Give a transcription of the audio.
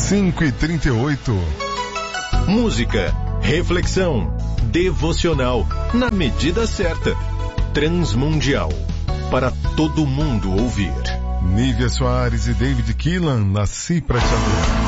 5h38. Música, reflexão, devocional, na medida certa. Transmundial, para todo mundo ouvir. Nívia Soares e David Keelan, Nasci pra Te Amar.